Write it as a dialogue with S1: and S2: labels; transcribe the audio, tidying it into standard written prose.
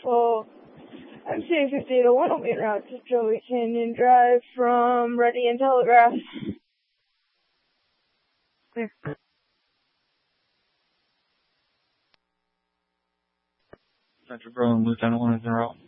S1: full MTA-50 to 108 route to Joey Canyon Drive from Ready and Telegraph. Clear.
S2: Central Berlin, Lieutenant 1 is en route.